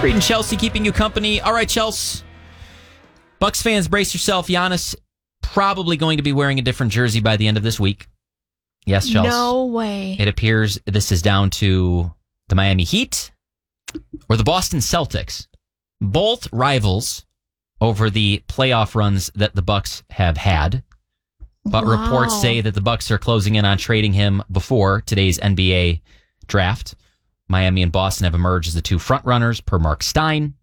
Reed and Chelsea keeping you company. All right, Chelsea. Bucks fans, brace yourself. Giannis probably going to be wearing a different jersey by the end of this week. Yes, Chelsea. No way. It appears this is down to the Miami Heat or the Boston Celtics. Both rivals over the playoff runs that the Bucks have had. But reports say that the Bucks are closing in on trading him before today's NBA draft. Miami and Boston have emerged as the two frontrunners per Mark Stein.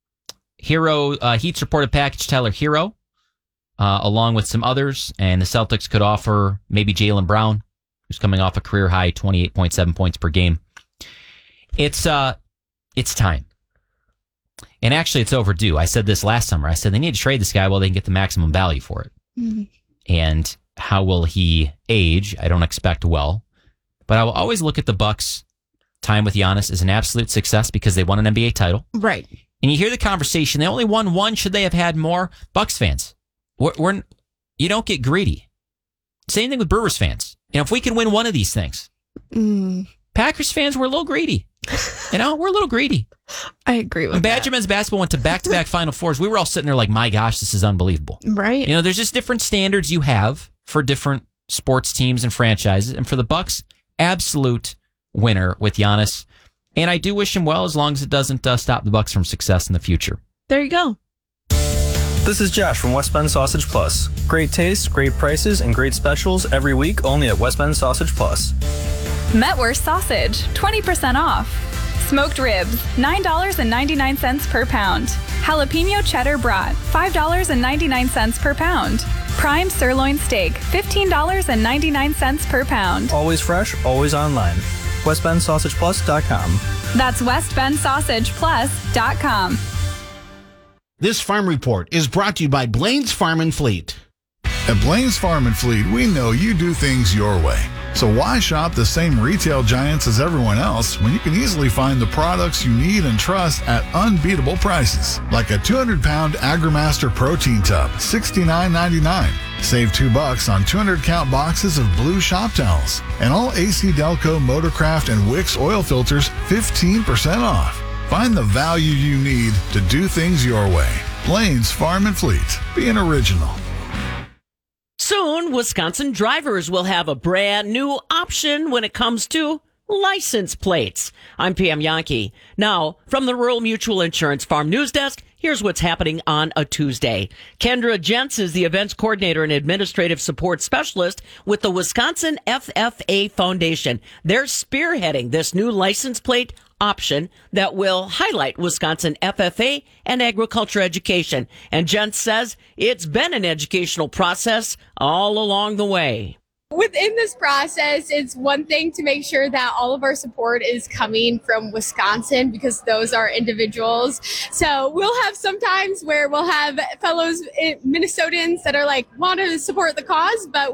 Heat's reported package Tyler Hero, along with some others, and the Celtics could offer maybe Jaylen Brown, who's coming off a career high 28.7 points per game. It's time. And actually, it's overdue. I said this last summer. I said they need to trade this guy while they can get the maximum value for it. Mm-hmm. And how will he age? I don't expect well. But I will always look at the Bucks' time with Giannis as an absolute success because they won an NBA title. Right. And you hear the conversation. They only won one. Should they have had more? Bucks fans, you don't get greedy. Same thing with Brewers fans. If we can win one of these things. Packers fans, we're a little greedy. We're a little greedy. I agree with when that. Badger men's basketball went to back-to-back Final Fours, we were all sitting there like, my gosh, this is unbelievable. Right. There's just different standards you have for different sports teams and franchises. And for the Bucks, absolute winner with Giannis. And I do wish him well as long as it doesn't stop the Bucks from success in the future. There you go. This is Josh from West Bend Sausage Plus. Great taste, great prices, and great specials every week only at West Bend Sausage Plus. Metwurst sausage, 20% off. Smoked ribs, $9.99 per pound. Jalapeno cheddar brat, $5.99 per pound. Prime sirloin steak, $15.99 per pound. Always fresh, always online. WestBendSausagePlus.com. That's WestBendSausagePlus.com. This farm report is brought to you by Blaine's Farm and Fleet. At Blaine's Farm and Fleet, we know you do things your way. So why shop the same retail giants as everyone else when you can easily find the products you need and trust at unbeatable prices? Like a 200-pound AgriMaster protein tub, $69.99. Save $2 on 200-count boxes of blue shop towels. And all AC Delco, Motorcraft, and Wix oil filters, 15% off. Find the value you need to do things your way. Blaine's Farm and Fleet. Be an original. Soon, Wisconsin drivers will have a brand new option when it comes to license plates. I'm Pam Yankee. Now, from the Rural Mutual Insurance Farm News Desk, here's what's happening on a Tuesday. Kendra Jentz is the events coordinator and administrative support specialist with the Wisconsin FFA Foundation. They're spearheading this new license plate option that will highlight Wisconsin FFA and agriculture education. And Jentz says it's been an educational process all along the way. Within this process, it's one thing to make sure that all of our support is coming from Wisconsin because those are individuals. So we'll have sometimes where we'll have fellows Minnesotans that are like, want to support the cause, but